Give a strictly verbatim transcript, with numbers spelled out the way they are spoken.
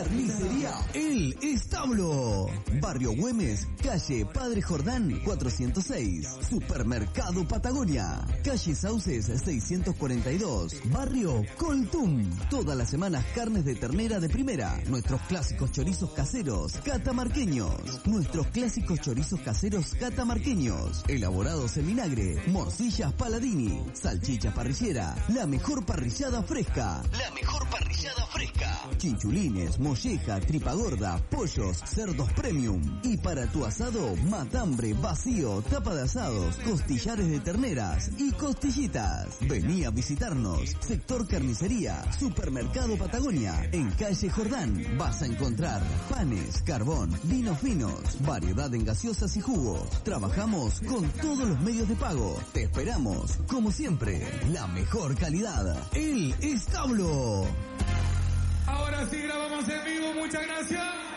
Carnicería El Establo. Barrio Güemes, calle Padre Jordán cuatrocientos seis. Supermercado Patagonia, calle Sauces seiscientos cuarenta y dos. Barrio Coltum. Todas las semanas carnes de ternera de primera. Nuestros clásicos chorizos caseros catamarqueños. Nuestros clásicos chorizos caseros catamarqueños. Elaborados en vinagre. Morcillas Paladini. Salchicha parrillera. La mejor parrillada fresca. La mejor parrillada fresca. Chinchulines, molleja, tripa gorda, pollos, cerdos premium. Y para tu asado, matambre, vacío, tapa de asados, costillares de terneras y costillitas. Vení a visitarnos. Sector Carnicería, Supermercado Patagonia. En calle Jordán vas a encontrar panes, carbón, vinos finos, variedad en gaseosas y jugos. Trabajamos con todos los medios de pago. Te esperamos, como siempre, la mejor calidad. El Establo. Ahora sí grabamos en vivo, muchas gracias.